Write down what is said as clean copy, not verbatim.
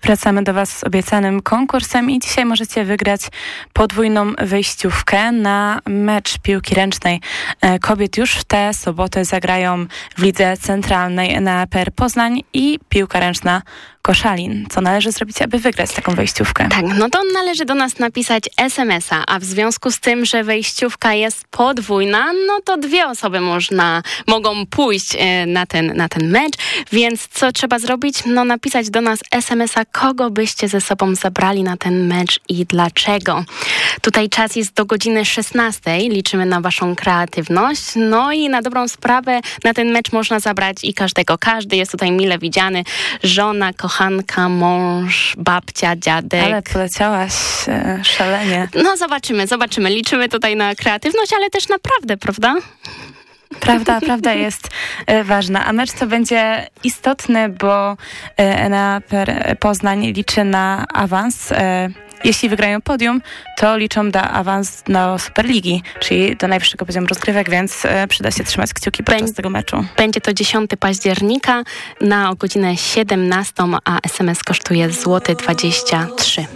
Wracamy do Was z obiecanym konkursem i dzisiaj możecie wygrać podwójną wejściówkę na mecz piłki ręcznej kobiet. Już w tę sobotę zagrają w Lidze Centralnej NAPR Poznań i piłka ręczna Koszalin. Co należy zrobić, aby wygrać taką wejściówkę? Tak, no to należy do nas napisać SMS-a, a w związku z tym, że wejściówka jest podwójna, no to 2 osoby mogą pójść na ten mecz, więc co trzeba zrobić? No napisać do nas SMS-a, kogo byście ze sobą zabrali na ten mecz i dlaczego. Tutaj czas jest do godziny 16, liczymy na waszą kreatywność, no i na dobrą sprawę na ten mecz można zabrać i każdego. Każdy jest tutaj mile widziany, żona, kochanka, mąż, babcia, dziadek. Ale poleciałaś szalenie. No zobaczymy. Liczymy tutaj na kreatywność, ale też naprawdę, prawda? Prawda jest ważna. A mecz to będzie istotny, bo NAPR Poznań liczy na awans. Jeśli wygrają podium, to liczą na awans do Superligi, czyli do najwyższego poziomu rozgrywek, więc przyda się trzymać kciuki podczas tego meczu. Będzie to 10 października na godzinę 17, a SMS kosztuje złoty 23.